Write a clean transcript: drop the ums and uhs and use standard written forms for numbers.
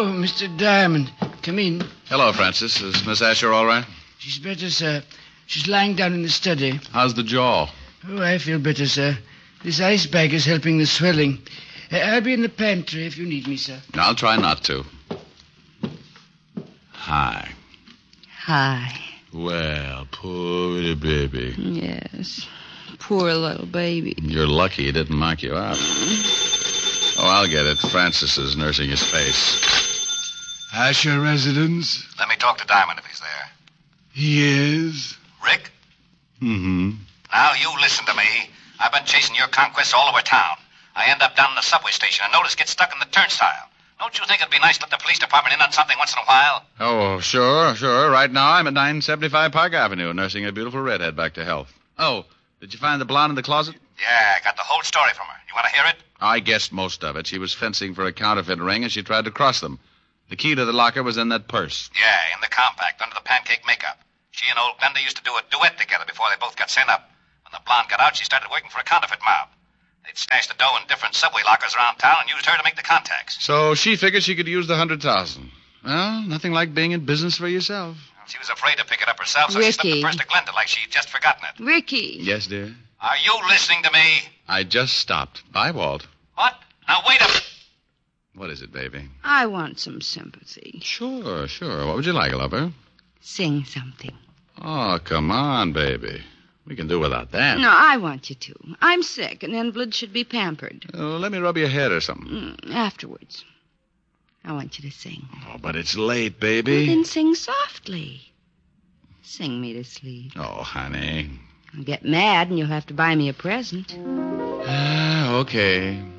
Oh, Mr. Diamond. Come in. Hello, Francis. Is Miss Asher all right? She's better, sir. She's lying down in the study. How's the jaw? Oh, I feel better, sir. This ice bag is helping the swelling. I'll be in the pantry if you need me, sir. I'll try not to. Hi. Hi. Well, poor little baby. Yes. Poor little baby. You're lucky he didn't knock you out. Oh, I'll get it. Francis is nursing his face. Asher residence? Let me talk to Diamond if he's there. He is. Rick? Mm-hmm. Now, you listen to me. I've been chasing your conquests all over town. I end up down in the subway station and notice get stuck in the turnstile. Don't you think it'd be nice to let the police department in on something once in a while? Oh, sure. Right now I'm at 975 Park Avenue nursing a beautiful redhead back to health. Oh, did you find the blonde in the closet? Yeah, I got the whole story from her. You want to hear it? I guessed most of it. She was fencing for a counterfeit ring and she tried to cross them. The key to the locker was in that purse. Yeah, in the compact under the pancake makeup. She and old Glenda used to do a duet together before they both got sent up. When the blonde got out, she started working for a counterfeit mob. They'd stashed the dough in different subway lockers around town and used her to make the contacts. So she figured she could use the 100,000. Well, nothing like being in business for yourself. She was afraid to pick it up herself, so Ricky. she slipped the purse to Glenda like she'd just forgotten it. Ricky. Yes, dear? Are you listening to me? I just stopped. Bye, Walt. What? Now, wait a minute. What is it, baby? I want some sympathy. Sure. What would you like, lover? Sing something. Oh, come on, baby. We can do without that. No, I want you to. I'm sick. An invalid should be pampered. Let me rub your head or something. Afterwards. I want you to sing. Oh, but it's late, baby. Well, then sing softly. Sing me to sleep. Oh, honey. I'll get mad and you'll have to buy me a present. Okay.